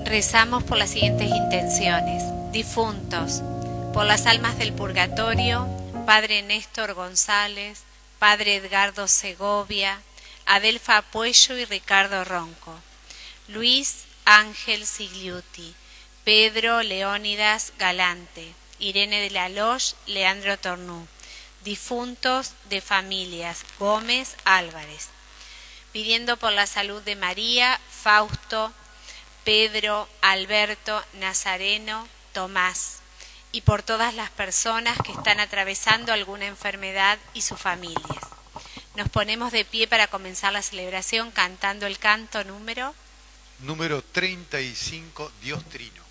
Rezamos por las siguientes intenciones: difuntos, por las almas del purgatorio, Padre Néstor González, Padre Edgardo Segovia, Adelfa Puello y Ricardo Ronco, Luis Ángel Sigliuti, Pedro Leónidas Galante, Irene de la Loge, Leandro Tornú. Difuntos de familias Gómez Álvarez. Pidiendo por la salud de María, Fausto, Pedro, Alberto, Nazareno, Tomás, y por todas las personas que están atravesando alguna enfermedad y sus familias. Nos ponemos de pie para comenzar la celebración cantando el canto número 35, Dios Trino.